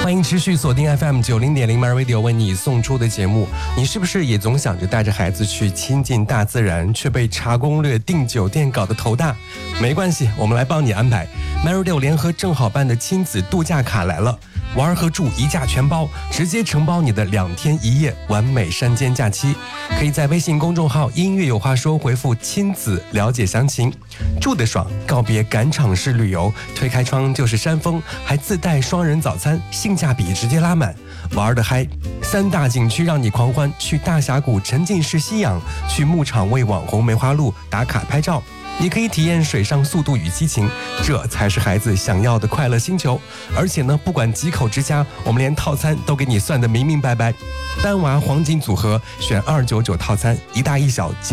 欢迎持续锁定 FM90.0 MyRadio 为你送出的节目。你是不是也总想着带着孩子去亲近大自然，却被查攻略、订酒店搞得头大？没关系，我们来帮你安排。MyRadio 联合正好办的亲子度假卡来了，玩和住一价全包，直接承包你的2天1夜完美山间假期。可以在微信公众号音乐有话说回复亲子了解详情。住得爽，告别赶场式旅游，推开窗就是山峰，还自带双人早餐，性价比直接拉满。玩得嗨，3大景区让你狂欢，去大峡谷沉浸式吸氧，去牧场为网红梅花鹿打卡拍照。你可以体验水上速度与激情，这才是孩子想要的快乐星球。而且呢，不管几口之家，我们连套餐都给你算得明明白白。单娃黄金组合，选299套餐，一大一小